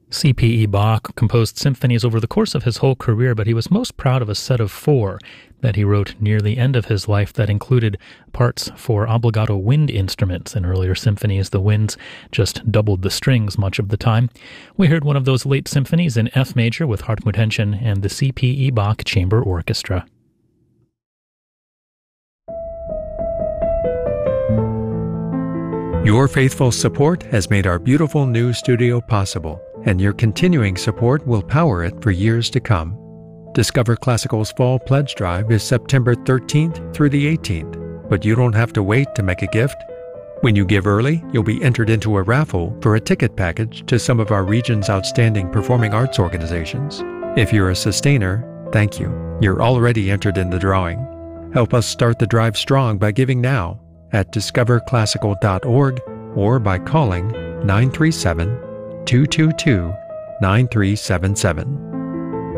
C.P.E. Bach composed symphonies over the course of his whole career, but he was most proud of a set of 4 that he wrote near the end of his life that included parts for obbligato wind instruments. In earlier symphonies, the winds just doubled the strings much of the time. We heard one of those late symphonies in F major with Hartmut Henschen and the C.P.E. Bach Chamber Orchestra. Your faithful support has made our beautiful new studio possible, and your continuing support will power it for years to come. Discover Classical's Fall Pledge Drive is September 13th through the 18th, but you don't have to wait to make a gift. When you give early, you'll be entered into a raffle for a ticket package to some of our region's outstanding performing arts organizations. If you're a sustainer, thank you. You're already entered in the drawing. Help us start the drive strong by giving now at discoverclassical.org or by calling 937-222-9377.